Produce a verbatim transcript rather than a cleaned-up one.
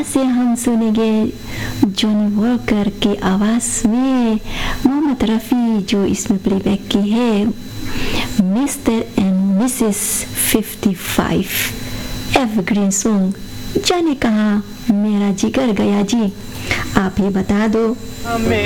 से हम सुनेंगे जॉनी वॉकर की आवाज़ में मोहम्मद रफ़ी जो इसमें प्लेबैक की है, mister and Mrs fifty five evergreen song. जाने कहाँ मेरा जिगर गया जी, आप ही बता दो। हमें